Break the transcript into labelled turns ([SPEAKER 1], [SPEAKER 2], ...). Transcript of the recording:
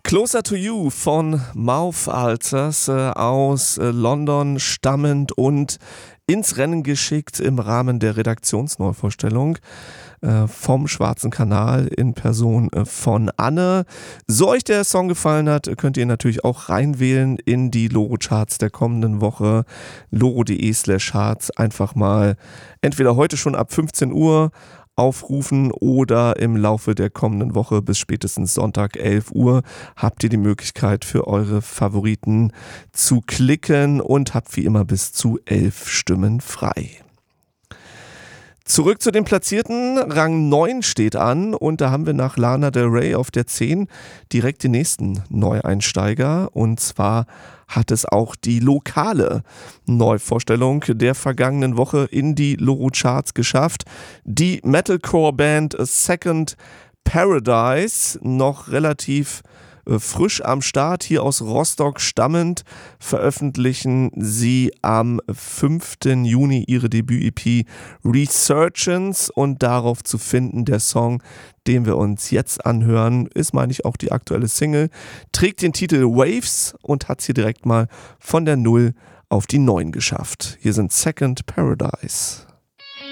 [SPEAKER 1] Closer to You von Mouth Ulcers aus London stammend und ins Rennen geschickt im Rahmen der Redaktionsneuvorstellung vom Schwarzen Kanal in Person von Anne. So euch der Song gefallen hat, könnt ihr natürlich auch reinwählen in die Loro-Charts der kommenden Woche. loro.de/Charts einfach mal entweder heute schon ab 15 Uhr aufrufen oder im Laufe der kommenden Woche bis spätestens Sonntag 11 Uhr habt ihr die Möglichkeit für eure Favoriten zu klicken und habt wie immer bis zu 11 Stimmen frei. Zurück zu den Platzierten. Rang 9 steht an und da haben wir nach Lana Del Rey auf der 10 direkt den nächsten Neueinsteiger, und zwar hat es auch die lokale Neuvorstellung der vergangenen Woche in die Loro-Charts geschafft. Die Metalcore-Band Second Paradise, noch relativ frisch am Start, hier aus Rostock stammend, veröffentlichen sie am 5. Juni ihre Debüt-EP Resurgence, und darauf zu finden der Song, den wir uns jetzt anhören, ist, meine ich, auch die aktuelle Single, trägt den Titel Waves und hat es hier direkt mal von der 0 auf die 9 geschafft. Hier sind Second Paradise.